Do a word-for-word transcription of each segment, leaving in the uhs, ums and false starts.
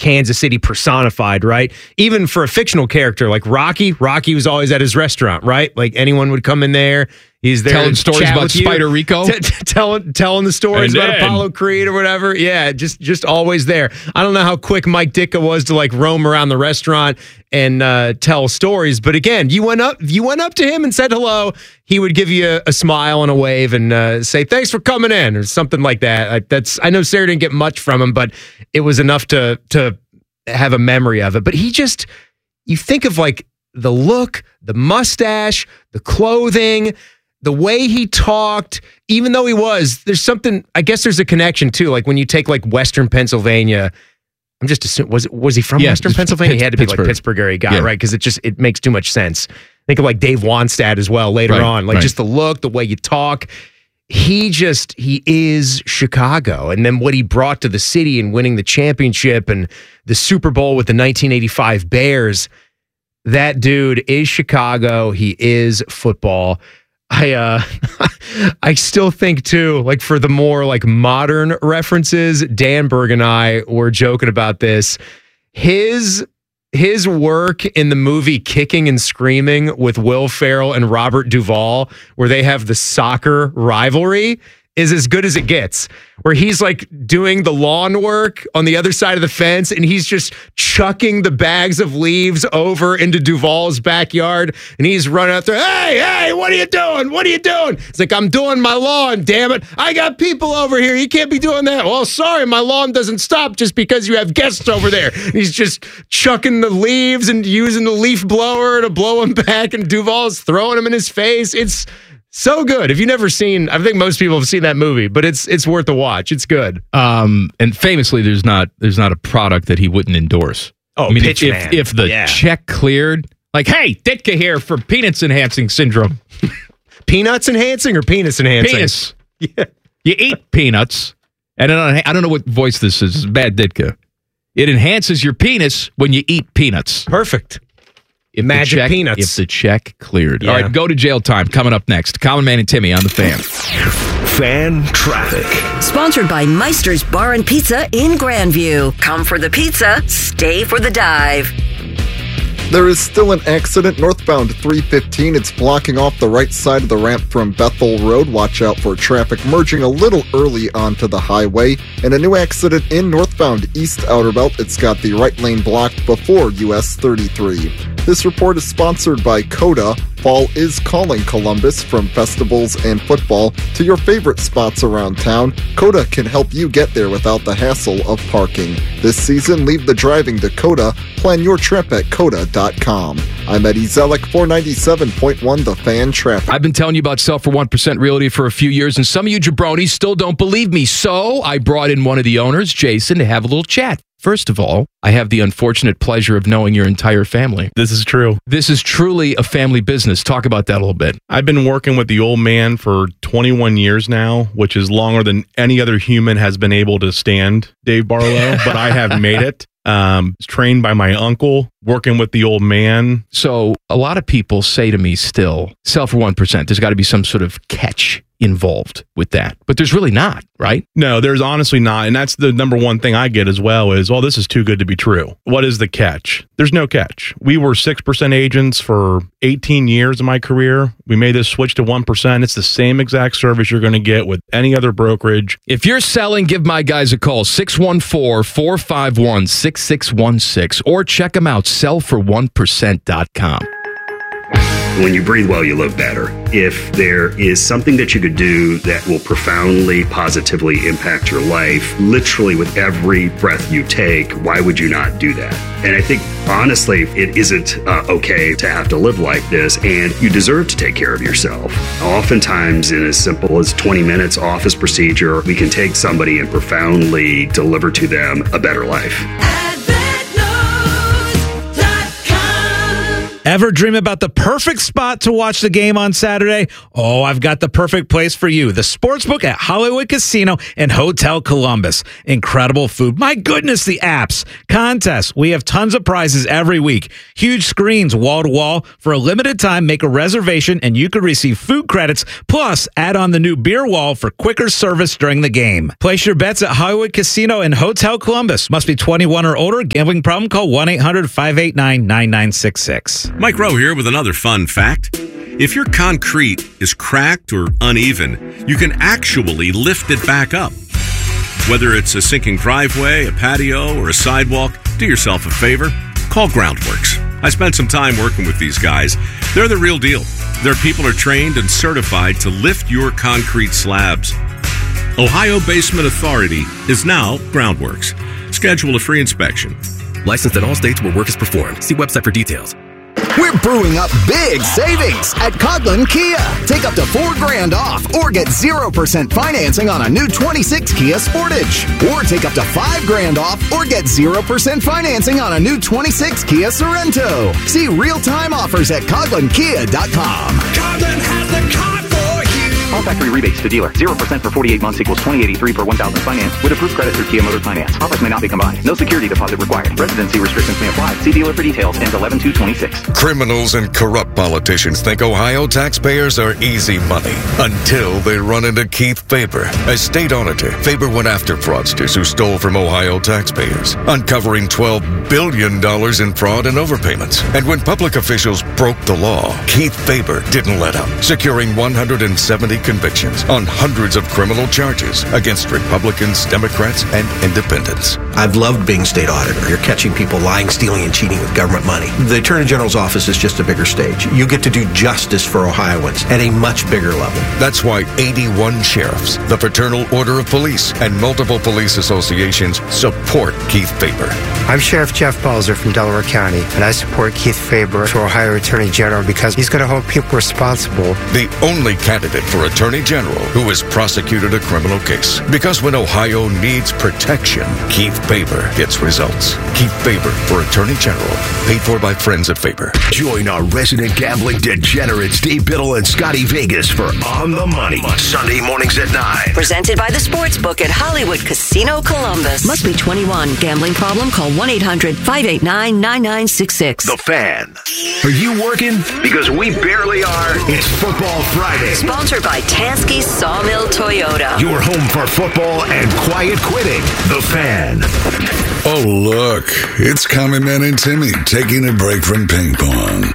Kansas City personified, right? Even for a fictional character like Rocky, Rocky was always at his restaurant, right? Like anyone would come in there. He's there telling stories about Spider Rico, t- t- telling telling the stories and about then, Apollo Creed or whatever. Yeah, just just always there. I don't know how quick Mike Ditka was to like roam around the restaurant and uh, tell stories, but again, you went up you went up to him and said hello. He would give you a, a smile and a wave and uh, say thanks for coming in or something like that. I, that's I know Sarah didn't get much from him, but it was enough to to have a memory of it. But he just, you think of like the look, the mustache, the clothing, the way he talked, even though he was, there's something, I guess there's a connection too. Like when you take like Western Pennsylvania, I'm just assuming, was was he from yeah, Western Pennsylvania? Pitts, he had to be Pittsburgh. like Pittsburgh area guy, yeah. right? Because it just, it makes too much sense. Think of like Dave Wanstad as well later right, on. Like right. just the look, the way you talk. He just, he is Chicago. And then what he brought to the city and winning the championship and the Super Bowl with the nineteen eighty-five Bears, that dude is Chicago. He is football. I uh I still think too, like for the more like modern references, Dan Berg and I were joking about this. His his work in the movie Kicking and Screaming with Will Ferrell and Robert Duvall, where they have the soccer rivalry, is as good as it gets, where he's like doing the lawn work on the other side of the fence and he's just chucking the bags of leaves over into Duvall's backyard and he's running out there, hey, hey, what are you doing? What are you doing? It's like, I'm doing my lawn, damn it. I got people over here. You can't be doing that. Well, sorry, my lawn doesn't stop just because you have guests over there. And he's just chucking the leaves and using the leaf blower to blow them back and Duvall's throwing them in his face. It's so good. If you've never seen, I think most people have seen that movie, but it's it's worth a watch. It's good. Um, and famously, there's not there's not a product that he wouldn't endorse. Oh, I mean, Pitch if, Man. if the Yeah. check cleared, like, hey, Ditka here for peanuts enhancing syndrome. Peanuts enhancing or penis enhancing? Penis. Yeah. You eat peanuts, and I don't, I don't know what voice this is. It's bad Ditka. It enhances your penis when you eat peanuts. Perfect. If the Magic check- peanuts. If the check cleared. Yeah. All right, go to jail time. Coming up next. Common Man and Timmy on the Fan. Fan Traffic. Sponsored by Meister's Bar and Pizza in Grandview. Come for the pizza, stay for the dive. There is still an accident northbound three fifteen. It's blocking off the right side of the ramp from Bethel Road. Watch out for traffic merging a little early onto the highway. And a new accident in northbound East Outer Belt. It's got the right lane blocked before U S thirty-three. This report is sponsored by Coda. Fall is calling Columbus. From festivals and football to your favorite spots around town, Coda can help you get there without the hassle of parking. This season, leave the driving to Coda. Plan your trip at coda dot com. I'm Eddie Zellick, four ninety-seven point one The Fan Traffic. I've been telling you about Sell for one percent Realty for a few years, and some of you jabronis still don't believe me. So I brought in one of the owners, Jason, to have a little chat. First of all, I have the unfortunate pleasure of knowing your entire family. This is true. This is truly a family business. Talk about that a little bit. I've been working with the old man for twenty-one years now, which is longer than any other human has been able to stand, Dave Barlow, but I have made it. Um, trained by my uncle, working with the old man. So a lot of people say to me still, sell for one percent. There's got to be some sort of catch involved with that. But there's really not, right? No, there's honestly not. And that's the number one thing I get as well is, well, this is too good to be true. What is the catch? There's no catch. We were six percent agents for eighteen years of my career. We made this switch to one percent. It's the same exact service you're going to get with any other brokerage. If you're selling, give my guys a call, six one four, four five one, six six one six, or check them out, sell for one percent dot com. When you breathe well, you live better. If there is something that you could do that will profoundly, positively impact your life, literally with every breath you take, why would you not do that? And I think, honestly, it isn't uh, okay to have to live like this, and you deserve to take care of yourself. Oftentimes, in as simple as twenty minutes office procedure, we can take somebody and profoundly deliver to them a better life. Ever dream about the perfect spot to watch the game on Saturday? Oh, I've got the perfect place for you. The Sportsbook at Hollywood Casino and Hotel Columbus. Incredible food. My goodness, the apps. Contests. We have tons of prizes every week. Huge screens wall to wall. For a limited time, make a reservation and you could receive food credits. Plus, add on the new beer wall for quicker service during the game. Place your bets at Hollywood Casino and Hotel Columbus. Must be twenty-one or older. Gambling problem? Call one eight hundred five eight nine nine nine six six. Mike Rowe here with another fun fact. If your concrete is cracked or uneven, you can actually lift it back up. Whether it's a sinking driveway, a patio, or a sidewalk, do yourself a favor. Call Groundworks. I spent some time working with these guys. They're the real deal. Their people are trained and certified to lift your concrete slabs. Ohio Basement Authority is now Groundworks. Schedule a free inspection. Licensed in all states where work is performed. See website for details. We're brewing up big savings at Coghlan Kia. Take up to four grand off or get zero percent financing on a new twenty-six Kia Sportage. Or take up to five grand off or get zero percent financing on a new twenty-six Kia Sorento. See real-time offers at Coghlan Kia dot com. Coghlan has the car for you. All factory rebates to dealer. zero percent for forty-eight months equals twenty eighty-three per one thousand finance with approved credit through Kia Motor Finance. Offers may not be combined. No security deposit required. Residency restrictions may apply. See dealer for details. Ends eleven two twenty-six. Criminals and corrupt politicians think Ohio taxpayers are easy money until they run into Keith Faber. As state auditor, Faber went after fraudsters who stole from Ohio taxpayers, uncovering twelve billion dollars in fraud and overpayments. And when public officials broke the law, Keith Faber didn't let up, securing one hundred seventy convictions on hundreds of criminal charges against Republicans, Democrats, and independents. I've loved being state auditor. You're catching people lying, stealing, and cheating with government money. The Attorney General's office is just a bigger stage. You get to do justice for Ohioans at a much bigger level. That's why eighty-one sheriffs, the Fraternal Order of Police, and multiple police associations support Keith Faber. I'm Sheriff Jeff Balzer from Delaware County, and I support Keith Faber for Ohio Attorney General because he's going to hold people responsible. The only candidate for Attorney General who has prosecuted a criminal case. Because when Ohio needs protection, Keith Faber gets results. Keith Faber for Attorney General. Paid for by friends at Faber. Join our resident gambling degenerates, Dave Biddle and Scotty Vegas for On the Money. Sunday mornings at nine. Presented by the Sportsbook at Hollywood Casino Columbus. Must be twenty-one. Gambling problem? Call one eight hundred five eight nine nine nine six six. The Fan. Are you working? Because we barely are. It's Football Friday. Sponsored by Tansky Sawmill Toyota. Your home for football and quiet quitting. The Fan. Oh, look. It's Common Man and Timmy taking a break from ping pong.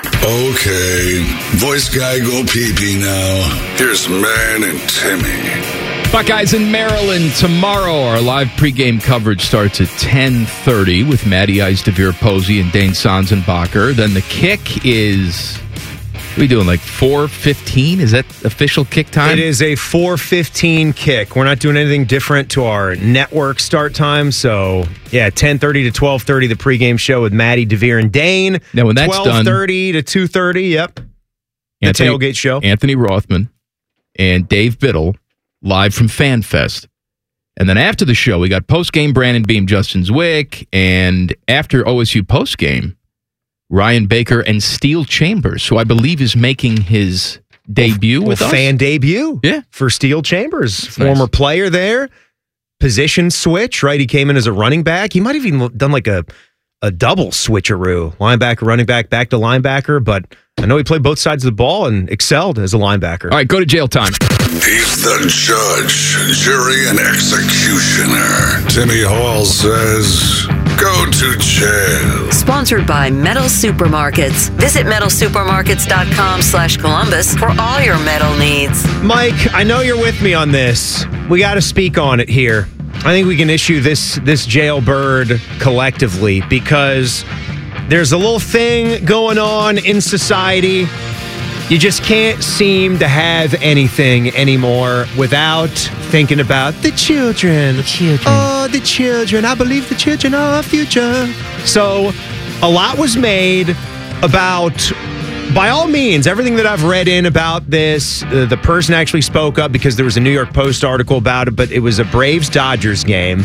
Okay. Voice guy go pee-pee now. Here's Man and Timmy. Buckeyes in Maryland tomorrow. Our live pregame coverage starts at ten thirty with Matty Ice, DeVere Posey, and Dane Sanzenbacher. Then the kick is... What are we doing, like four fifteen? Is that official kick time? It is a four fifteen kick. We're not doing anything different to our network start time. So, yeah, ten thirty to twelve thirty, the pregame show with Maddie, DeVere, and Dane. Now, when that's done... twelve thirty to two thirty, yep. The Anthony, tailgate show. Anthony Rothman and Dave Biddle live from FanFest. And then after the show, we got postgame Brandon Beam, Justin Zwick. And after O S U postgame... Ryan Baker and Steel Chambers, who I believe is making his debut well, with well, us. Fan debut yeah. for Steel Chambers. That's former nice. player there. Position switch, right? He came in as a running back. He might have even done like a, a double switcheroo. Linebacker, running back, back to linebacker. But I know he played both sides of the ball and excelled as a linebacker. All right, go to jail time. He's the judge, jury, and executioner. Timmy Hall says, go to jail. Sponsored by Metal Supermarkets. Visit metal supermarkets dot com slash Columbus for all your metal needs. Mike, I know you're with me on this. We got to speak on it here. I think we can issue this this jailbird collectively because there's a little thing going on in society. You just can't seem to have anything anymore without thinking about the children. The children. Oh, the children. I believe the children are our future. So a lot was made about, by all means, everything that I've read in about this, uh, the person actually spoke up because there was a New York Post article about it, but it was a Braves-Dodgers game.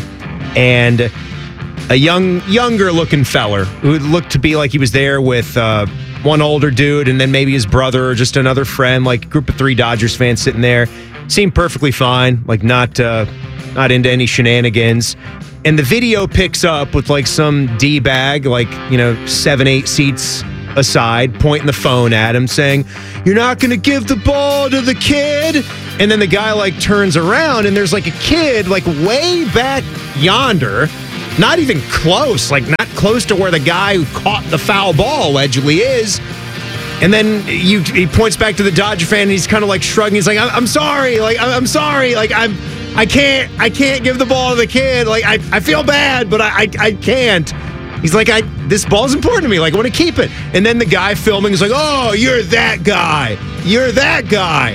And a young, younger-looking feller who looked to be like he was there with... Uh, one older dude, and then maybe his brother or just another friend, like group of three Dodgers fans sitting there. Seemed perfectly fine, like not uh, not into any shenanigans. And the video picks up with like some D-bag, like, you know, seven, eight seats aside, pointing the phone at him, saying, "You're not going to give the ball to the kid?" And then the guy like turns around and there's like a kid like way back yonder, not even close, like not close to where the guy who caught the foul ball allegedly is. And then you, he points back to the Dodger fan and he's kind of like shrugging. He's like, I'm, I'm sorry. Like, I'm sorry. Like, I'm, I can't, I can't give the ball to the kid. Like, I, I feel bad, but I, I, I can't. He's like, I, this ball's important to me. Like, I want to keep it. And then the guy filming is like, oh, you're that guy. You're that guy.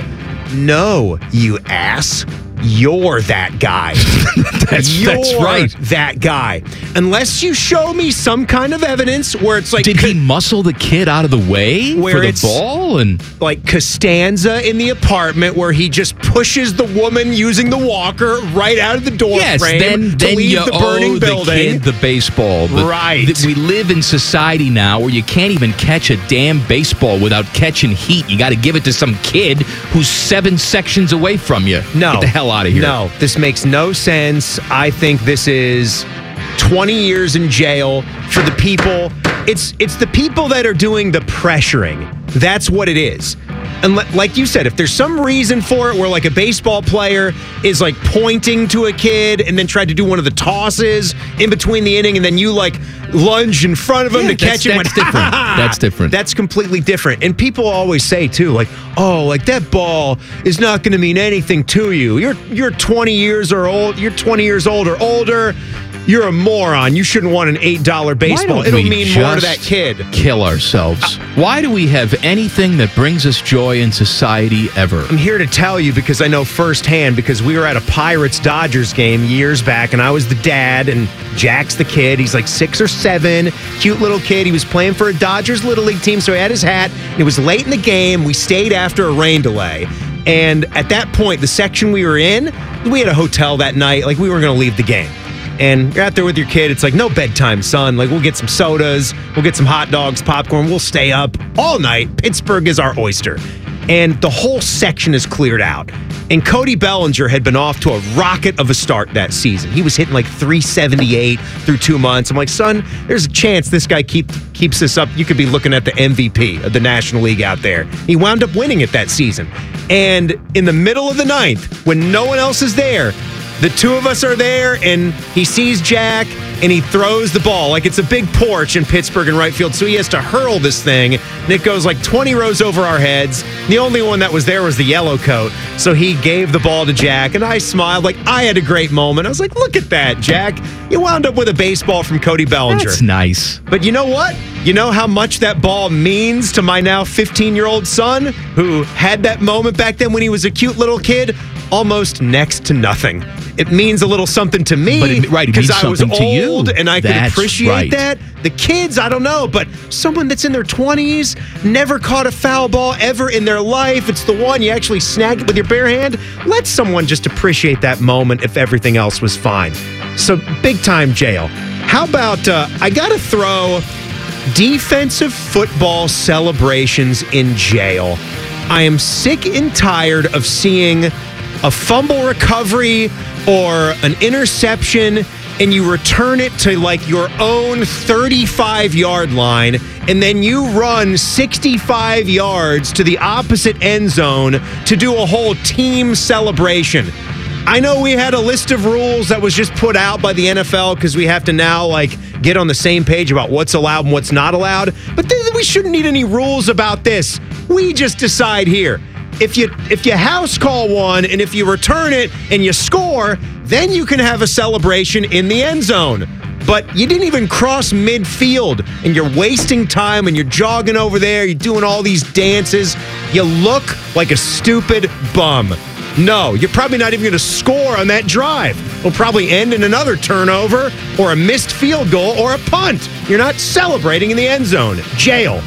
No, you ass. You're that guy. that's, You're that's right. that guy. Unless you show me some kind of evidence where it's like... Did he muscle the kid out of the way where for the it's ball? And like Costanza in the apartment where he just pushes the woman using the walker right out of the door yes, frame then, to then leave you the burning owe building. the kid the baseball. But right. Th- we live in society now where you can't even catch a damn baseball without catching heat. You got to give it to some kid who's seven sections away from you. No. Get the hell out of here. No, this makes no sense. I think this is twenty years in jail for the people. It's it's the people that are doing the pressuring. That's what it is. And le- like you said, if there's some reason for it where like a baseball player is like pointing to a kid and then tried to do one of the tosses in between the inning and then you like lunge in front of him yeah, to catch him. That's different. That's different. That's completely different. And people always say too, like, oh, like that ball is not going to mean anything to you. You're you're twenty years or old. You're twenty years old or older. You're a moron. You shouldn't want an eight dollar baseball. It'll mean more to that kid. Kill ourselves. Uh, Why do we have anything that brings us joy in society ever? I'm here to tell you because I know firsthand because we were at a Pirates-Dodgers game years back and I was the dad and Jack's the kid. He's like six or seven, cute little kid. He was playing for a Dodgers Little League team, so he had his hat. It was late in the game. We stayed after a rain delay. And at that point, the section we were in, we had a hotel that night. Like we were going to leave the game. And you're out there with your kid. It's like, no bedtime, son. Like, we'll get some sodas. We'll get some hot dogs, popcorn. We'll stay up all night. Pittsburgh is our oyster. And the whole section is cleared out. And Cody Bellinger had been off to a rocket of a start that season. He was hitting like three seventy-eight through two months. I'm like, son, there's a chance this guy keep, keeps this up. You could be looking at the M V P of the National League out there. He wound up winning it that season. And in the middle of the ninth, when no one else is there, the two of us are there, and he sees Jack, and he throws the ball like it's a big porch in Pittsburgh in right field. So he has to hurl this thing, and it goes like twenty rows over our heads. The only one that was there was the yellow coat. So he gave the ball to Jack, and I smiled like I had a great moment. I was like, look at that, Jack. You wound up with a baseball from Cody Bellinger. That's nice. But you know what? You know how much that ball means to my now fifteen-year-old son who had that moment back then when he was a cute little kid? Almost next to nothing. It means a little something to me but it, right, because I was to old you. and I That's could appreciate right. that. The kids, I don't know, but someone that's in their twenties, never caught a foul ball ever in their life. It's the one you actually snag it with your bare hand. Let someone just appreciate that moment if everything else was fine. So big time jail. How about uh, I got to throw defensive football celebrations in jail. I am sick and tired of seeing a fumble recovery or an interception and you return it to like your own thirty-five yard line and then you run sixty-five yards to the opposite end zone to do a whole team celebration. I know we had a list of rules that was just put out by the N F L because we have to now like get on the same page about what's allowed and what's not allowed. But th- we shouldn't need any rules about this. We just decide here. If you if you house call one and if you return it and you score, then you can have a celebration in the end zone. But you didn't even cross midfield and you're wasting time and you're jogging over there. You're doing all these dances. You look like a stupid bum. No, you're probably not even going to score on that drive. It'll probably end in another turnover or a missed field goal or a punt. You're not celebrating in the end zone. Jail.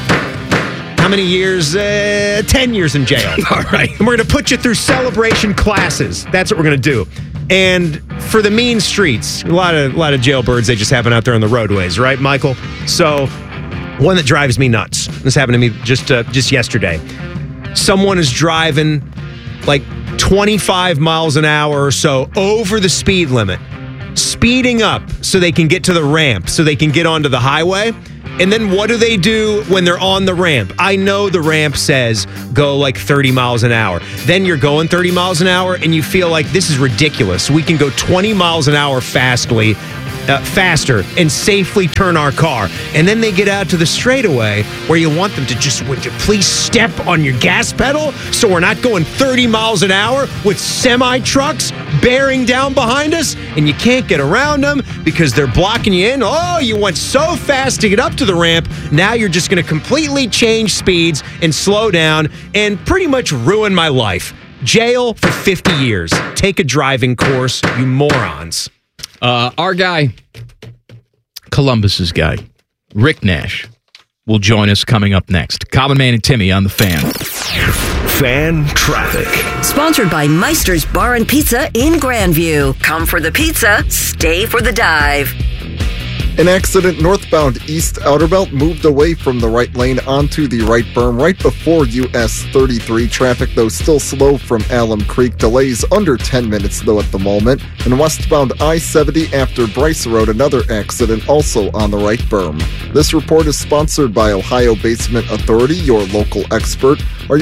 How many years? Uh, ten years in jail. All right. And we're going to put you through celebration classes. That's what we're going to do. And for the mean streets, a lot of a lot of jailbirds, they just happen out there on the roadways, right, Michael? So One that drives me nuts. This happened to me just uh, just yesterday. Someone is driving like twenty-five miles an hour or so over the speed limit, speeding up so they can get to the ramp, so they can get onto the highway. And then what do they do when they're on the ramp? I know the ramp says go like thirty miles an hour. Then you're going thirty miles an hour and you feel like this is ridiculous. We can go twenty miles an hour fastly, uh, faster and safely turn our car. And then they get out to the straightaway where you want them to just, would you please step on your gas pedal so we're not going thirty miles an hour with semi trucks bearing down behind us, and you can't get around them because they're blocking you in. Oh, you went so fast to get up to the ramp. Now you're just going to completely change speeds and slow down and pretty much ruin my life. Jail for fifty years. Take a driving course, you morons. Uh, our guy, Columbus's guy, Rick Nash, will join us coming up next. Common Man and Timmy on the Fan. Fan traffic. Sponsored by Meister's Bar and Pizza in Grandview. Come for the pizza, stay for the dive. An accident northbound East Outer Belt moved away from the right lane onto the right berm right before U S thirty-three. Traffic, though, still slow from Alum Creek. Delays under ten minutes, though, at the moment. And westbound I seventy after Bryce Road, another accident also on the right berm. This report is sponsored by Ohio Basement Authority, your local expert. Are